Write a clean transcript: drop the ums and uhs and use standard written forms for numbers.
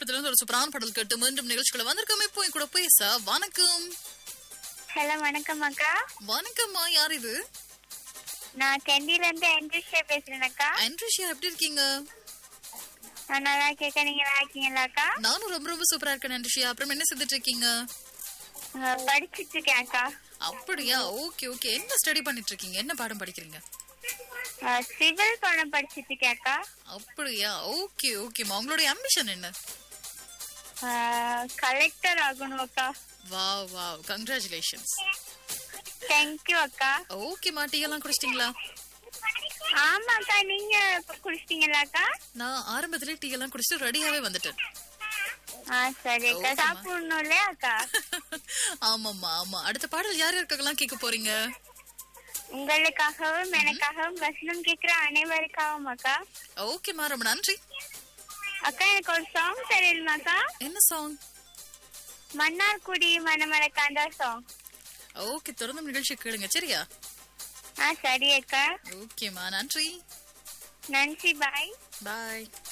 திரைப்படத்துல இருந்து ஒரு சூப்பரான பாடல் கேட்டு மீண்டும் நிகழ்ச்சிக்குள்ள வந்திருக்கோம். இப்போ என் கூட பேச வணக்கம். ஹலோ வணக்கம் அக்கா. வணக்கம்மா, யார் இது? நான் சென்னையில இருந்து ஆண்ட்ரிஷியா பேசுறேன் அக்கா. ஆண்ட்ரிஷியா, எப்படி இருக்கீங்க? நான் நல்லா இருக்கேன், நீங்க நல்லா இருக்கீங்களா அக்கா? நானும் ரொம்ப ரொம்ப சூப்பரா இருக்கேன் ஆண்ட்ரிஷியா. அப்புறம் என்ன செஞ்சுட்டு இருக்கீங்க? படிச்சிட்டு இருக்கேன் அக்கா. அப்படியா, ஓகே ஓகே. என்ன ஸ்டடி பண்ணிட்டு இருக்கீங்க? என்ன பாடம் படிக்கிறீங்க? சிவில் பாடம் படிச்சிட்டு இருக்கேன் அக்கா. அப்படியா, ஓகே ஓகேமா. உங்களுடைய அம்பிஷன் என்ன? கலெக்டர் ஆகணும் அக்கா. Wow wow, congratulations. தேங்க்யூ அக்கா. ஓகேமா, டீ எல்லாம் குடிச்சிட்டீங்களா? ஆமா அக்கா, நீங்க குடிச்சிட்டீங்களா அக்கா? நான் ஆரம்பத்திலே டீ எல்லாம் குடிச்சிட்டு ரெடியாவே வந்துட்டேன். சரி அக்கா, சாப்பிடணும் இல்லையா அக்கா? ஆமாம்மா ஆமா. அடுத்த பாடல் யார் யாருக்கெல்லாம் கேட்க போறீங்க? உங்களுக்காகவும் எனக்காகவும் வசனம் கேட்கிற அனைவருக்காகவும் அக்கா. ஓகேமா, ரொம்ப நன்றி. அக்கா எனக்கு ஒரு சாங் தெரியுமாக்கா? என்ன சாங்? மன்னார்குடி மணமரக்காண்டா சாங். ஓகே, தொடர்ந்து நிகழ்ச்சி கேளுங்க, சரியா? சரி அக்கா. ஓகேமா, நன்றி. நன்றி, பாய். பாய்.